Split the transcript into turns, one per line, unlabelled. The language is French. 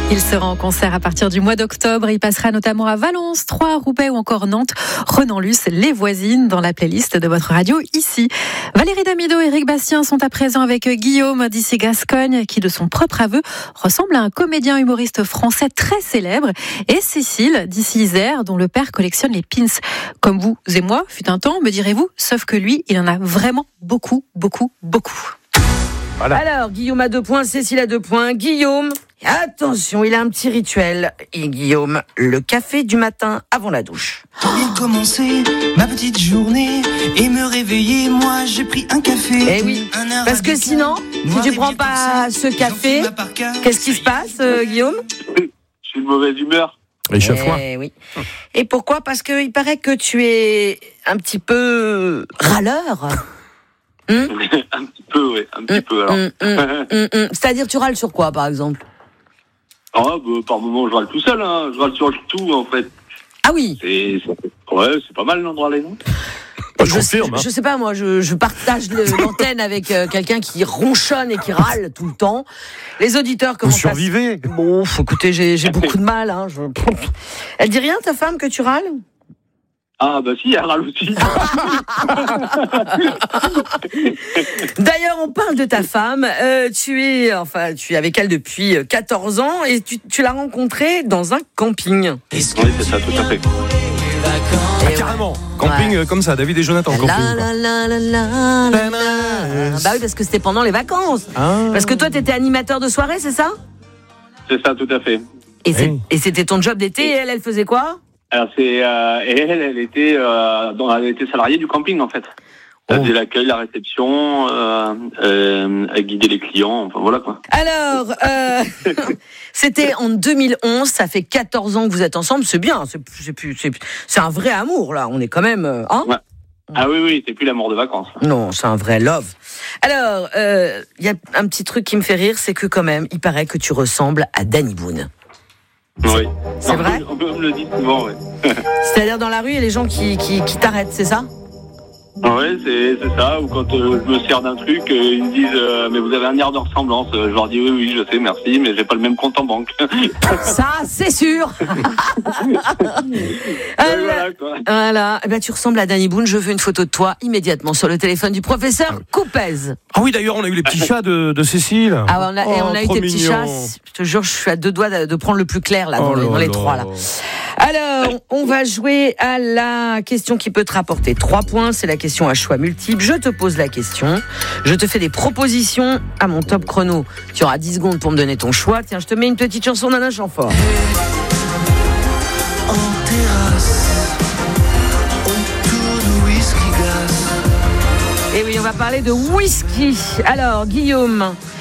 Il sera en concert à partir du mois d'octobre. Il passera notamment à Valence, Troyes, Roubaix ou encore Nantes. Renan Luce, Les Voisines, dans la playlist de votre radio ici. Valérie Damido et Éric Bastien sont à présent avec Guillaume d'ici Gascogne, qui de son propre aveu ressemble à un comédien humoriste français très célèbre. Et Cécile d'ici Isère, dont le père collectionne les pins. Comme vous et moi, fut un temps, me direz-vous, sauf que lui, il en a vraiment beaucoup.
Voilà.
Alors, Guillaume a 2 points, Cécile a 2 points. Guillaume, attention, il a un petit rituel. Et Guillaume, le café du matin avant la douche.
Pour bien commencer ma petite journée et me réveiller, moi j'ai pris un café.
Eh oui, parce que sinon, si tu prends pas ce café, qu'est-ce qui se passe, Guillaume ?
Je suis de mauvaise humeur.
Échauffoir.
Eh oui. Et pourquoi ? Parce qu'il paraît que tu es un petit peu râleur.
Un petit peu, oui. Un petit peu, alors.
C'est-à-dire, tu râles sur quoi, par exemple ?
Par moment, je râle tout seul, hein. Je râle sur tout, en fait.
Ah oui.
C'est pas mal, non, de râler, non ?
Je sais pas, moi, je partage l'antenne avec quelqu'un qui ronchonne et qui râle tout le temps. Les auditeurs, comment
vous survivez ?
Bon, écoutez, j'ai beaucoup de mal. Hein. Elle dit rien, ta femme, que tu râles ?
Ah, bah si, elle râle aussi.
D'ailleurs, on parle de ta femme. Tu es avec elle depuis 14 ans et tu l'as rencontrée dans un camping.
Oui, c'est ça, tout à fait.
Carrément. Camping comme ça, David et Jonathan. Camping.
Bah oui, parce que c'était pendant les vacances. Parce que toi, t'étais animateur de soirée, c'est ça ?
C'est ça, tout à fait.
Et c'était ton job d'été et elle faisait quoi ?
Alors, elle était salariée du camping, en fait. Elle faisait l'accueil, la réception, elle guidait les clients, enfin voilà quoi.
Alors, c'était en 2011, ça fait 14 ans que vous êtes ensemble, c'est bien, c'est un vrai amour là, on est quand même...
Ouais. Ah oui, c'est plus l'amour de vacances.
Non, c'est un vrai love. Alors, il y a un petit truc qui me fait rire, c'est que quand même, il paraît que tu ressembles à Danny Boone.
Oui.
C'est vrai ?
On me le dit souvent, oui.
C'est-à-dire dans la rue, il y a les gens qui t'arrêtent, c'est ça ?
Oui, c'est ça. Ou quand je me sers d'un truc, ils me disent mais vous avez un air de ressemblance. Je leur dis oui, je sais, merci, mais j'ai pas le même compte en banque.
Ça, c'est sûr.
Voilà, quoi.
Voilà. Eh ben, tu ressembles à Danny Boone. Je veux une photo de toi immédiatement sur le téléphone du professeur Coupez.
Ah oui, d'ailleurs, on a eu les petits chats de Cécile.
Ah ouais, on a eu tes petits chats. Je te jure, je suis à 2 doigts de prendre le plus clair là, dans les 3 là. Alors, on va jouer à la question qui peut te rapporter 3 points. C'est la question à choix multiples. Je te pose la question. Je te fais des propositions à mon top chrono. Tu auras 10 secondes pour me donner ton choix. Tiens, je te mets une petite chanson d'Alain Chamfort.
En terrasse, on tourne whisky gaz.
Et oui, on va parler de whisky. Alors, Guillaume,